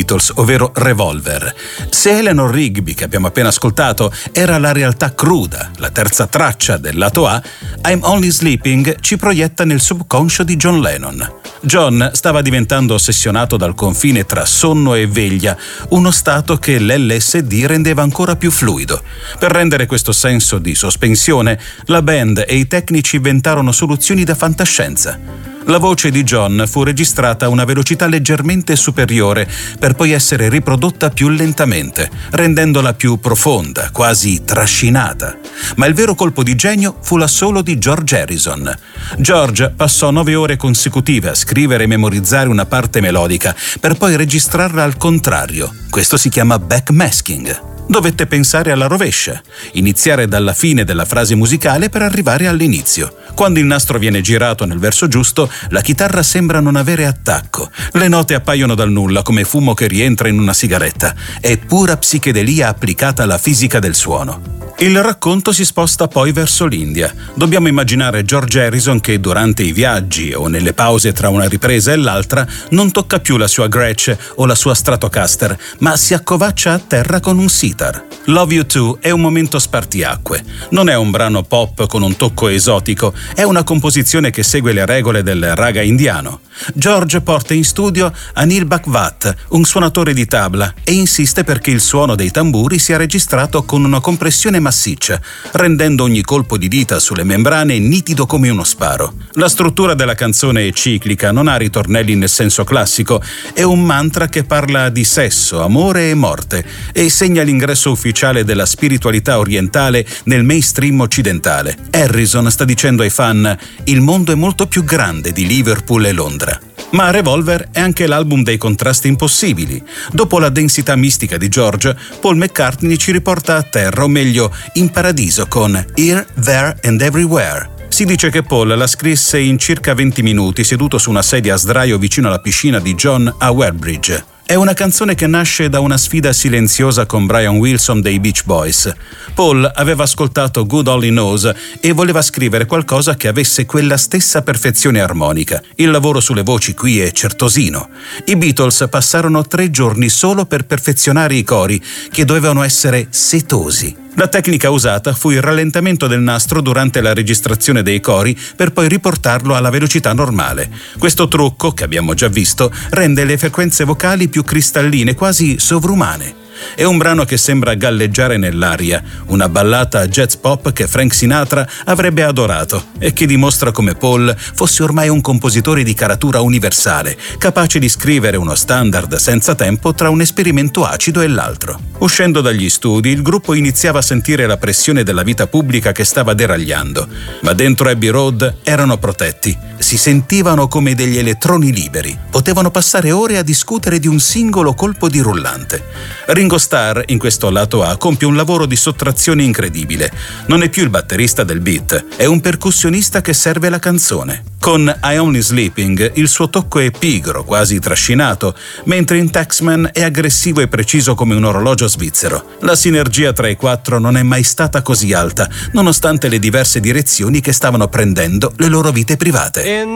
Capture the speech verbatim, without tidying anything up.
Beatles, ovvero Revolver. Se Eleanor Rigby, che abbiamo appena ascoltato, era la realtà cruda, la terza traccia del lato A, I'm Only Sleeping ci proietta nel subconscio di John Lennon. John stava diventando ossessionato dal confine tra sonno e veglia, uno stato che l'L S D rendeva ancora più fluido. Per rendere questo senso di sospensione, la band e i tecnici inventarono soluzioni da fantascienza. La voce di John fu registrata a una velocità leggermente superiore per poi essere riprodotta più lentamente, rendendola più profonda, quasi trascinata. Ma il vero colpo di genio fu l'assolo di George Harrison. George passò nove ore consecutive a scrivere e memorizzare una parte melodica per poi registrarla al contrario. Questo si chiama backmasking. Dovette pensare alla rovescia, iniziare dalla fine della frase musicale per arrivare all'inizio. Quando il nastro viene girato nel verso giusto, la chitarra sembra non avere attacco. Le note appaiono dal nulla come fumo che rientra in una sigaretta. È pura psichedelia applicata alla fisica del suono. Il racconto si sposta poi verso l'India. Dobbiamo immaginare George Harrison che durante i viaggi o nelle pause tra una ripresa e l'altra non tocca più la sua Gretsch o la sua Stratocaster, ma si accovaccia a terra con un sitar. Love You Too è un momento spartiacque. Non è un brano pop con un tocco esotico, è una composizione che segue le regole del raga indiano. George porta in studio Anil Bhagwat, un suonatore di tabla, e insiste perché il suono dei tamburi sia registrato con una compressione massiccia, rendendo ogni colpo di dita sulle membrane nitido come uno sparo. La struttura della canzone è ciclica, non ha ritornelli nel senso classico, è un mantra che parla di sesso, amore e morte e segna l'ingresso ufficiale della spiritualità orientale nel mainstream occidentale. Harrison sta dicendo ai fan: il mondo è molto più grande di Liverpool e Londra. Ma Revolver è anche l'album dei contrasti impossibili. Dopo la densità mistica di George, Paul McCartney ci riporta a terra, o meglio, in paradiso con Here, There and Everywhere. Si dice che Paul la scrisse in circa venti minuti seduto su una sedia a sdraio vicino alla piscina di John a Weybridge. È una canzone che nasce da una sfida silenziosa con Brian Wilson dei Beach Boys. Paul aveva ascoltato God Only Knows e voleva scrivere qualcosa che avesse quella stessa perfezione armonica. Il lavoro sulle voci qui è certosino. I Beatles passarono tre giorni solo per perfezionare i cori, che dovevano essere setosi. La tecnica usata fu il rallentamento del nastro durante la registrazione dei cori per poi riportarlo alla velocità normale. Questo trucco, che abbiamo già visto, rende le frequenze vocali più cristalline, quasi sovrumane. È un brano che sembra galleggiare nell'aria, una ballata jazz pop che Frank Sinatra avrebbe adorato e che dimostra come Paul fosse ormai un compositore di caratura universale, capace di scrivere uno standard senza tempo tra un esperimento acido e l'altro. Uscendo dagli studi, il gruppo iniziava a sentire la pressione della vita pubblica che stava deragliando, ma dentro Abbey Road erano protetti, si sentivano come degli elettroni liberi, potevano passare ore a discutere di un singolo colpo di rullante. Ringo Starr, in questo lato A, compie un lavoro di sottrazione incredibile. Non è più il batterista del beat, è un percussionista che serve la canzone. Con I Only Sleeping il suo tocco è pigro, quasi trascinato, mentre in Taxman è aggressivo e preciso come un orologio svizzero. La sinergia tra i quattro non è mai stata così alta, nonostante le diverse direzioni che stavano prendendo le loro vite private.